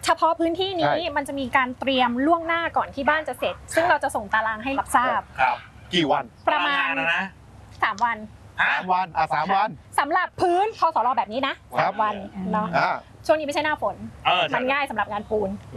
เฉพาะพื้นที่นี้มันจะมีการเตรียมล่วงหน้าก่อนที่บ้านจะเสร็จซึ่งเราจะส่งตารางให้รับทราบครับกี่วันประมาณนะ 3 วัน 3 วัน3 วันสำหรับพื้นคสรแบบนี้นะ3 วันเนาะช่วงนี้ไม่ใช่หน้าฝนมันง่ายสำหรับงานปูน